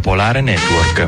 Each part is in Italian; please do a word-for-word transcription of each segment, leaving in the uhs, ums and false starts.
Popolare Network.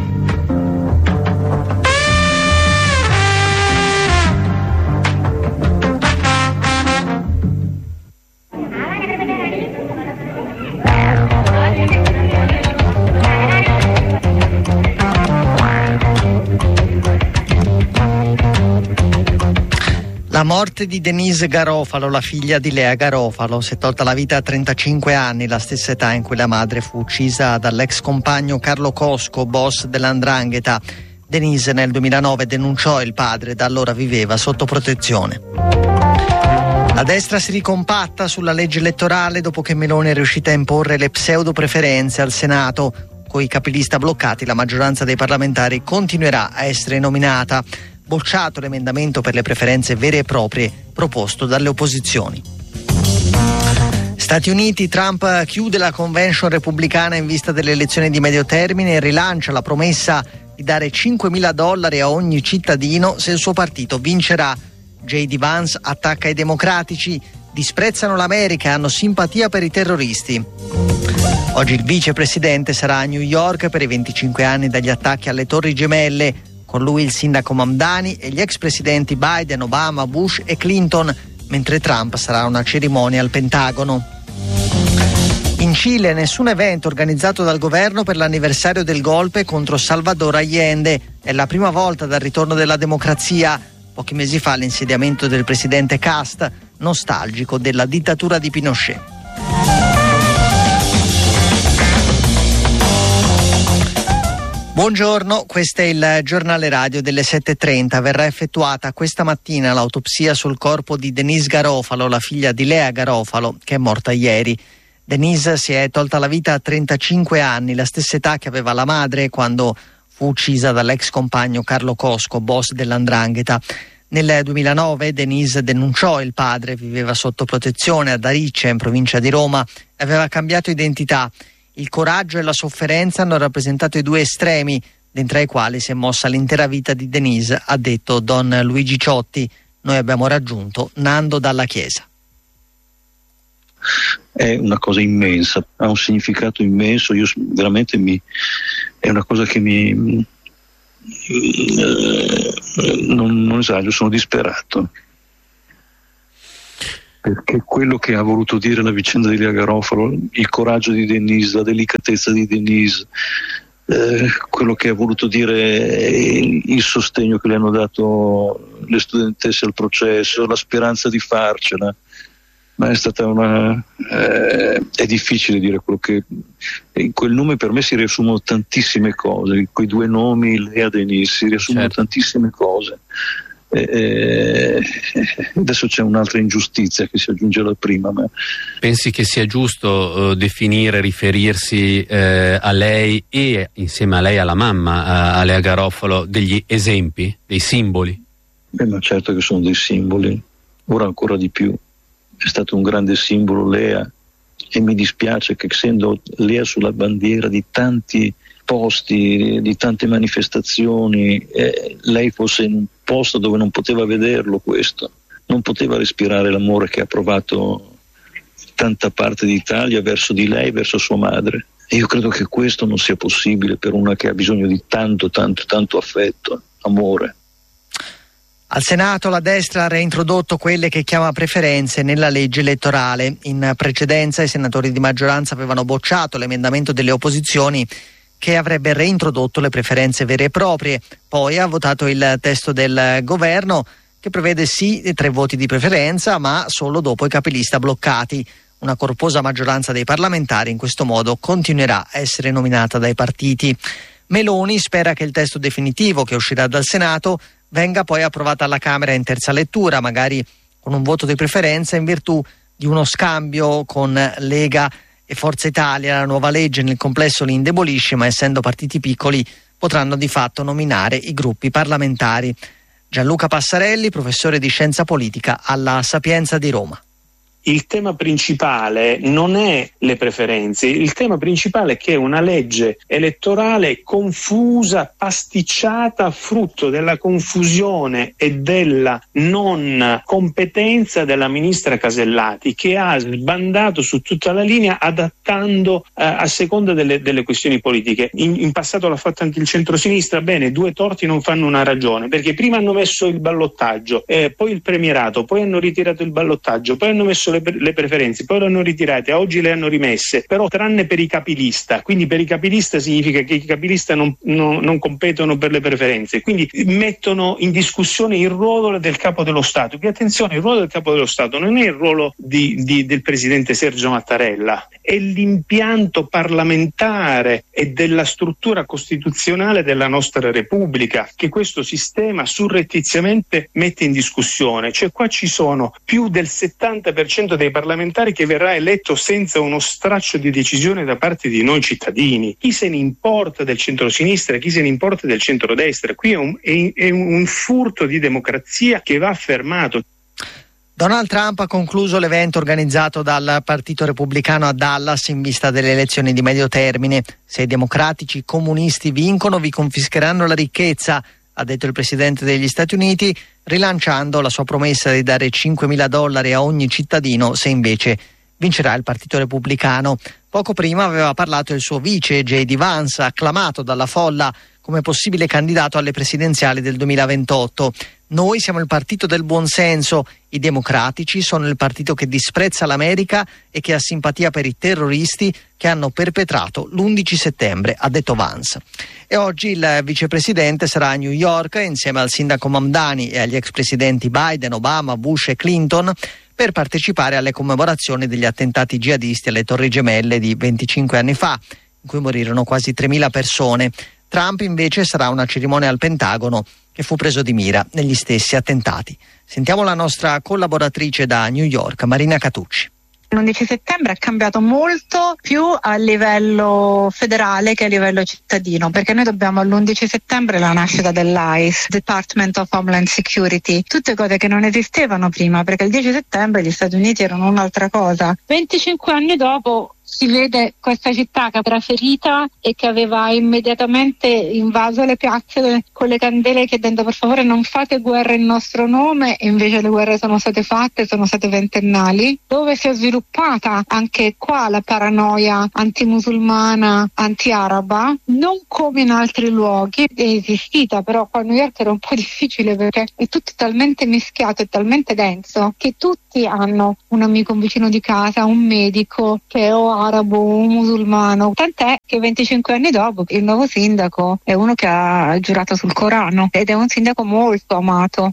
La morte di Denise Garofalo, la figlia di Lea Garofalo, si è tolta la vita a trentacinque anni, la stessa età in cui la madre fu uccisa dall'ex compagno Carlo Cosco, boss dell'Andrangheta. Denise nel duemilanove denunciò il padre, da allora viveva sotto protezione. La destra si ricompatta sulla legge elettorale dopo che Meloni è riuscita a imporre le pseudo preferenze al Senato. Con i capilista bloccati, la maggioranza dei parlamentari continuerà a essere nominata. Bocciato l'emendamento per le preferenze vere e proprie proposto dalle opposizioni. Stati Uniti, Trump chiude la convention repubblicana in vista delle elezioni di medio termine e rilancia la promessa di dare cinquemila dollari a ogni cittadino se il suo partito vincerà. J D Vance attacca i democratici, disprezzano l'America e hanno simpatia per i terroristi. Oggi il vicepresidente sarà a New York per i venticinque anni dagli attacchi alle Torri Gemelle. Con lui il sindaco Mamdani e gli ex presidenti Biden, Obama, Bush e Clinton, mentre Trump sarà a una cerimonia al Pentagono. In Cile nessun evento organizzato dal governo per l'anniversario del golpe contro Salvador Allende. È la prima volta dal ritorno della democrazia. Pochi mesi fa l'insediamento del presidente Cast, nostalgico della dittatura di Pinochet. Buongiorno, questo è il giornale radio delle sette e trenta. Verrà effettuata questa mattina l'autopsia sul corpo di Denise Garofalo, la figlia di Lea Garofalo, che è morta ieri. Denise si è tolta la vita a trentacinque anni, la stessa età che aveva la madre quando fu uccisa dall'ex compagno Carlo Cosco, boss dell'Andrangheta. Nel duemilanove Denise denunciò il padre, viveva sotto protezione ad Ariccia, in provincia di Roma, e aveva cambiato identità. Il coraggio e la sofferenza hanno rappresentato i due estremi, dentro ai quali si è mossa l'intera vita di Denise, ha detto Don Luigi Ciotti. Noi abbiamo raggiunto Nando Dalla Chiesa. È una cosa immensa, ha un significato immenso, io veramente mi è una cosa che mi eh, non, non esagero, sono disperato. Perché quello che ha voluto dire la vicenda di Lea Garofalo, il coraggio di Denise, la delicatezza di Denise, eh, quello che ha voluto dire il sostegno che le hanno dato le studentesse al processo, la speranza di farcela, ma è stata una eh, è difficile dire quello che in quel nome. Per me si riassumono tantissime cose, in quei due nomi, Lea e Denise, si riassumono certo. tantissime cose. Eh, adesso c'è un'altra ingiustizia che si aggiunge alla prima. Ma... Pensi che sia giusto uh, definire, riferirsi eh, a lei e insieme a lei alla mamma, a, a Lea Garofalo, degli esempi, dei simboli? Beh, ma certo che sono dei simboli, ora ancora di più. È stato un grande simbolo Lea, e mi dispiace che essendo Lea sulla bandiera di tanti posti, di tante manifestazioni, eh, lei fosse in un posto dove non poteva vederlo questo, non poteva respirare l'amore che ha provato tanta parte d'Italia verso di lei, verso sua madre. E io credo che questo non sia possibile per una che ha bisogno di tanto, tanto, tanto affetto, amore. Al Senato la destra ha reintrodotto quelle che chiama preferenze nella legge elettorale. In precedenza i senatori di maggioranza avevano bocciato l'emendamento delle opposizioni che avrebbe reintrodotto le preferenze vere e proprie. Poi ha votato il testo del governo che prevede sì tre voti di preferenza, ma solo dopo i capilista bloccati. Una corposa maggioranza dei parlamentari in questo modo continuerà a essere nominata dai partiti. Meloni spera che il testo definitivo che uscirà dal Senato venga poi approvata alla Camera in terza lettura, magari con un voto di preferenza in virtù di uno scambio con Lega e Forza Italia. La nuova legge nel complesso li indebolisce, ma essendo partiti piccoli potranno di fatto nominare i gruppi parlamentari. Gianluca Passarelli, professore di scienza politica alla Sapienza di Roma. il tema principale non è le preferenze, il tema principale è che è una legge elettorale confusa, pasticciata, frutto della confusione e della non competenza della ministra Casellati, che ha sbandato su tutta la linea adattando eh, a seconda delle, delle questioni politiche. In, in passato l'ha fatto anche il centrosinistra. Bene, due torti non fanno una ragione, perché prima hanno messo il ballottaggio, eh, poi il premierato, poi hanno ritirato il ballottaggio, poi hanno messo le, le preferenze, poi le hanno ritirate, oggi le hanno rimesse, però tranne per i capilista. Quindi per i capilista significa che i capilista non, non, non competono per le preferenze, quindi mettono in discussione il ruolo del capo dello Stato. Che attenzione, il ruolo del capo dello Stato non è il ruolo di, di, del presidente Sergio Mattarella, è l'impianto parlamentare e della struttura costituzionale della nostra Repubblica che questo sistema surrettiziamente mette in discussione. Cioè qua ci sono più del settanta per cento dei parlamentari che verrà eletto senza uno straccio di decisione da parte di noi cittadini. Chi se ne importa del centrosinistra, chi se ne importa del centrodestra? Qui è un, è, è un furto di democrazia che va fermato. Donald Trump ha concluso l'evento organizzato dal Partito Repubblicano a Dallas in vista delle elezioni di medio termine. Se i democratici comunisti vincono, vi confischeranno la ricchezza, ha detto il presidente degli Stati Uniti, rilanciando la sua promessa di dare cinquemila dollari a ogni cittadino se invece vincerà il Partito Repubblicano. Poco prima aveva parlato il suo vice J D Vance, acclamato dalla folla come possibile candidato alle presidenziali del duemilaventotto. Noi siamo il partito del buonsenso, i democratici sono il partito che disprezza l'America e che ha simpatia per i terroristi che hanno perpetrato l'undici settembre, ha detto Vance. E oggi il vicepresidente sarà a New York insieme al sindaco Mamdani e agli ex presidenti Biden, Obama, Bush e Clinton per partecipare alle commemorazioni degli attentati jihadisti alle Torri Gemelle di venticinque anni fa, in cui morirono quasi tremila persone. Trump invece sarà a una cerimonia al Pentagono che fu preso di mira negli stessi attentati. Sentiamo la nostra collaboratrice da New York, Marina Catucci. L'undici settembre è cambiato molto più a livello federale che a livello cittadino, perché noi dobbiamo all'undici settembre la nascita dell'I C E, Department of Homeland Security, tutte cose che non esistevano prima, perché il dieci settembre gli Stati Uniti erano un'altra cosa. venticinque anni dopo si vede questa città che era ferita e che aveva immediatamente invaso le piazze con le candele chiedendo per favore non fate guerre in nostro nome, e invece le guerre sono state fatte, sono state ventennali, dove si è sviluppata anche qua la paranoia antimusulmana, anti-araba, non come in altri luoghi, è esistita, però qua a New York era un po' difficile perché è tutto talmente mischiato e talmente denso che tutti hanno un amico, un vicino di casa, un medico che è o arabo o musulmano, tant'è che venticinque anni dopo il nuovo sindaco è uno che ha giurato sul Corano ed è un sindaco molto amato.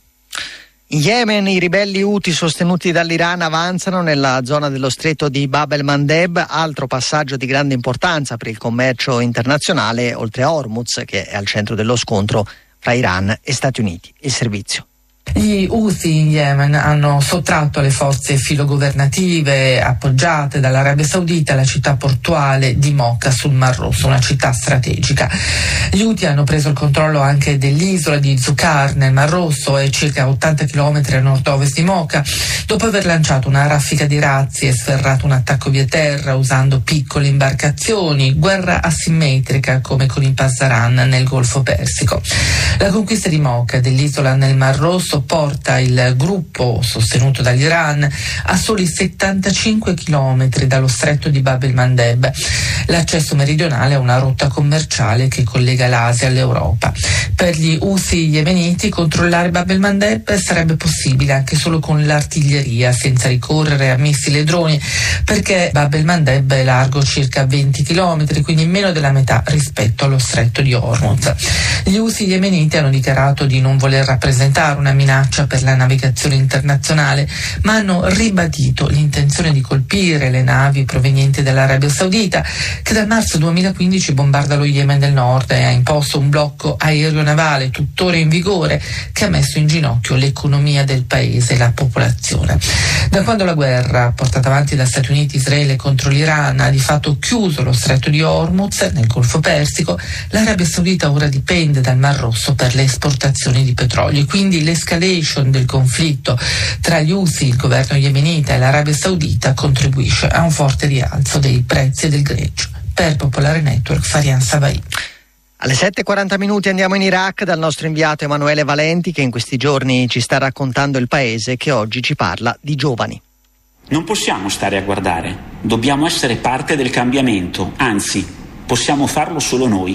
In Yemen i ribelli Houthi sostenuti dall'Iran avanzano nella zona dello stretto di Bab el-Mandeb, altro passaggio di grande importanza per il commercio internazionale, oltre a Hormuz che è al centro dello scontro fra Iran e Stati Uniti. Il servizio. Gli Houthi in Yemen hanno sottratto alle forze filogovernative appoggiate dall'Arabia Saudita la città portuale di Mocha sul Mar Rosso, una città strategica. Gli Houthi hanno preso il controllo anche dell'isola di Zukar nel Mar Rosso e circa ottanta chilometri a nord-ovest di Mocha, dopo aver lanciato una raffica di razzi e sferrato un attacco via terra usando piccole imbarcazioni, guerra asimmetrica come con i Pasdaran nel Golfo Persico. La conquista di Mocha dell'isola nel Mar Rosso porta il gruppo sostenuto dall'Iran a soli settantacinque chilometri dallo stretto di Bab el-Mandeb, l'accesso meridionale a una rotta commerciale che collega l'Asia all'Europa. Per gli Houthi yemeniti controllare Bab el-Mandeb sarebbe possibile anche solo con l'artiglieria, senza ricorrere a missili e droni, perché Bab el-Mandeb è largo circa venti chilometri, quindi meno della metà rispetto allo stretto di Hormuz. Gli Houthi yemeniti hanno dichiarato di non voler rappresentare una minaccia per la navigazione internazionale, ma hanno ribadito l'intenzione di colpire le navi provenienti dall'Arabia Saudita, che dal marzo duemilaquindici bombarda lo Yemen del Nord e ha imposto un blocco aereo-navale tuttora in vigore che ha messo in ginocchio l'economia del paese e la popolazione. Da quando la guerra portata avanti da Stati Uniti e Israele contro l'Iran ha di fatto chiuso lo stretto di Hormuz nel Golfo Persico, l'Arabia Saudita ora dipende dal Mar Rosso per le esportazioni di petrolio, quindi l'escalation de-escalation del conflitto tra gli Houthi, il governo yemenita, e l'Arabia Saudita contribuisce a un forte rialzo dei prezzi del greggio. Per Popolare Network, Farian Savai. Alle sette e quaranta minuti andiamo in Iraq dal nostro inviato Emanuele Valenti, che in questi giorni ci sta raccontando il paese, che oggi ci parla di giovani. Non possiamo stare a guardare, dobbiamo essere parte del cambiamento, anzi, possiamo farlo solo noi.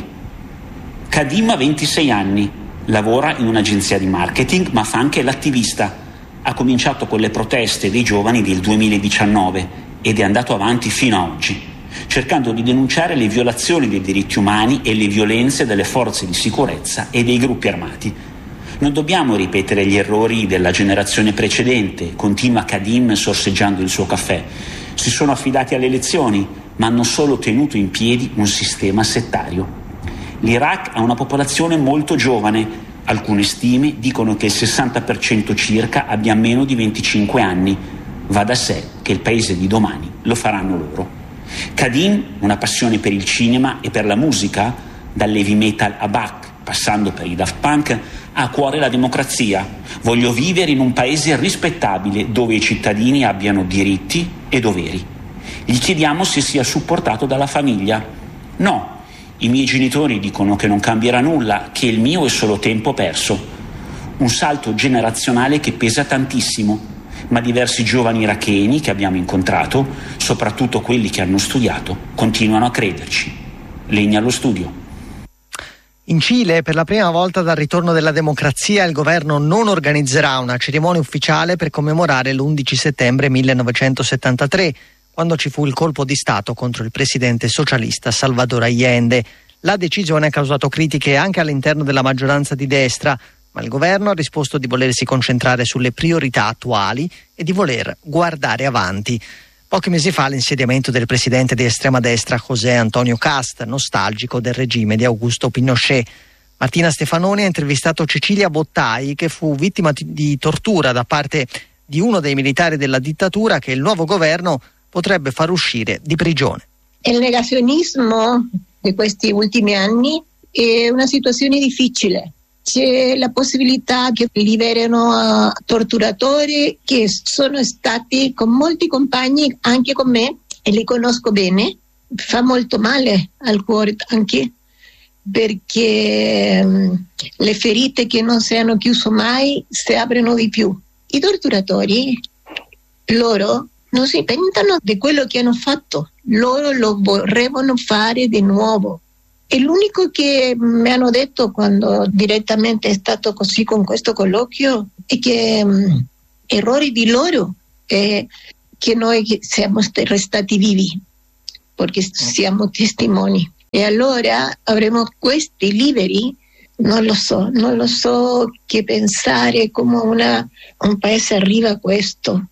Kadim ha ventisei anni, lavora in un'agenzia di marketing, ma fa anche l'attivista. Ha cominciato con le proteste dei giovani del duemiladiciannove ed è andato avanti fino a oggi, cercando di denunciare le violazioni dei diritti umani e le violenze delle forze di sicurezza e dei gruppi armati. Non dobbiamo ripetere gli errori della generazione precedente, continua Kadim sorseggiando il suo caffè. Si sono affidati alle elezioni, ma hanno solo tenuto in piedi un sistema settario. L'Iraq ha una popolazione molto giovane. Alcune stime dicono che il sessanta per cento circa abbia meno di venticinque anni. Va da sé che il paese di domani lo faranno loro. Kadim, una passione per il cinema e per la musica, dall'heavy metal a Bach, passando per i Daft Punk, ha a cuore la democrazia. Voglio vivere in un paese rispettabile dove i cittadini abbiano diritti e doveri. Gli chiediamo se sia supportato dalla famiglia. No, i miei genitori dicono che non cambierà nulla, che il mio è solo tempo perso. Un salto generazionale che pesa tantissimo. Ma diversi giovani iracheni che abbiamo incontrato, soprattutto quelli che hanno studiato, continuano a crederci. Legna allo studio. In Cile, per la prima volta dal ritorno della democrazia, il governo non organizzerà una cerimonia ufficiale per commemorare l'undici settembre millenovecentosettantatré, quando ci fu il colpo di Stato contro il presidente socialista Salvador Allende. La decisione ha causato critiche anche all'interno della maggioranza di destra, ma il governo ha risposto di volersi concentrare sulle priorità attuali e di voler guardare avanti. Pochi mesi fa l'insediamento del presidente di estrema destra José Antonio Cast, nostalgico del regime di Augusto Pinochet. Martina Stefanoni ha intervistato Cecilia Bottai, che fu vittima di tortura da parte di uno dei militari della dittatura che il nuovo governo potrebbe far uscire di prigione. Il negazionismo di questi ultimi anni è una situazione difficile. C'è la possibilità che liberino uh, torturatori che sono stati con molti compagni, anche con me, e li conosco bene. Fa molto male al cuore anche, perché um, le ferite che non si hanno chiuso mai si aprono di più. I torturatori, loro non si pentano di quello che hanno fatto, loro lo vorrebbero fare di nuovo. E l'unico che mi hanno detto quando direttamente è stato così con questo colloquio è che um, errori di loro è che noi siamo restati vivi, perché siamo testimoni. E allora avremo questi liberi, non lo so, non lo so che pensare come una, un paese arriva a questo.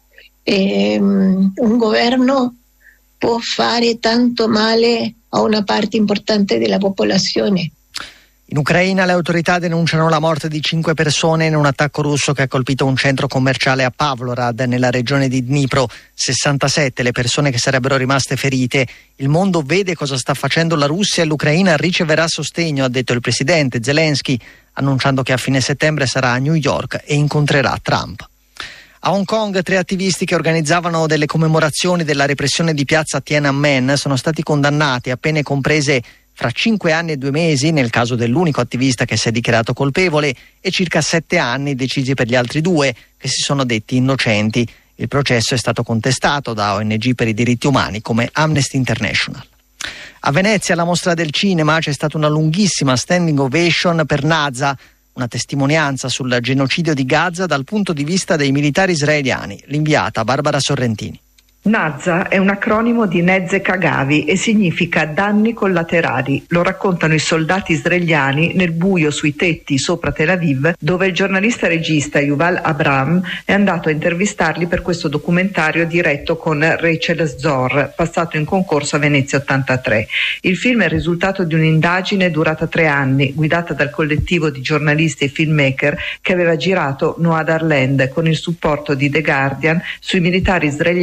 E, um, un governo può fare tanto male a una parte importante della popolazione. In Ucraina le autorità denunciano la morte di cinque persone in un attacco russo che ha colpito un centro commerciale a Pavlorad, nella regione di Dnipro. sessantasette le persone che sarebbero rimaste ferite. Il mondo vede cosa sta facendo la Russia e l'Ucraina riceverà sostegno, ha detto il presidente Zelensky, annunciando che a fine settembre sarà a New York e incontrerà Trump. A Hong Kong tre attivisti che organizzavano delle commemorazioni della repressione di piazza Tiananmen sono stati condannati a pene comprese fra cinque anni e due mesi nel caso dell'unico attivista che si è dichiarato colpevole e circa sette anni decisi per gli altri due che si sono detti innocenti. Il processo è stato contestato da O N G per i diritti umani come Amnesty International. A Venezia, alla Mostra del Cinema, c'è stata una lunghissima standing ovation per Naza, una testimonianza sul genocidio di Gaza dal punto di vista dei militari israeliani. L'inviata Barbara Sorrentini. Naza è un acronimo di Nezze Kagavi e significa danni collaterali. Lo raccontano i soldati israeliani nel buio sui tetti sopra Tel Aviv, dove il giornalista regista Yuval Abram è andato a intervistarli per questo documentario diretto con Rachel Zor, passato in concorso a Venezia ottantatré. Il film è il risultato di un'indagine durata tre anni, guidata dal collettivo di giornalisti e filmmaker che aveva girato Noadarland con il supporto di The Guardian sui militari israeliani che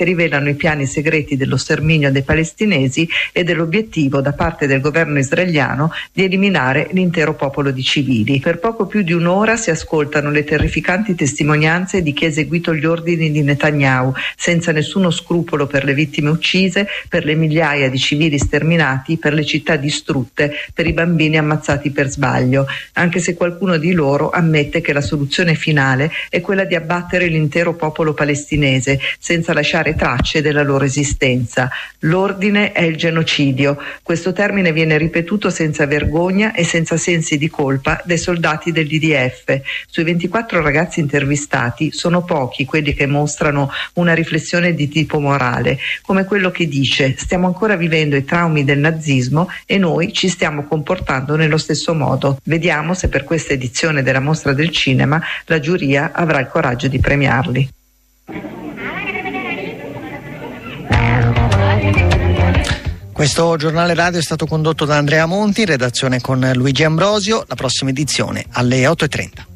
rivelano i piani segreti dello sterminio dei palestinesi e dell'obiettivo da parte del governo israeliano di eliminare l'intero popolo di civili. Per poco più di un'ora si ascoltano le terrificanti testimonianze di chi ha eseguito gli ordini di Netanyahu, senza nessuno scrupolo per le vittime uccise, per le migliaia di civili sterminati, per le città distrutte, per i bambini ammazzati per sbaglio, anche se qualcuno di loro ammette che la soluzione finale è quella di abbattere l'intero popolo palestinese senza lasciare tracce della loro esistenza. L'ordine è il genocidio. Questo termine viene ripetuto senza vergogna e senza sensi di colpa dai soldati dell'I D F. Sui ventiquattro ragazzi intervistati sono pochi quelli che mostrano una riflessione di tipo morale, come quello che dice: stiamo ancora vivendo i traumi del nazismo e noi ci stiamo comportando nello stesso modo. Vediamo se per questa edizione della Mostra del Cinema la giuria avrà il coraggio di premiarli. Questo giornale radio è stato condotto da Andrea Monti, in redazione con Luigi Ambrosio. La prossima edizione alle otto e trenta.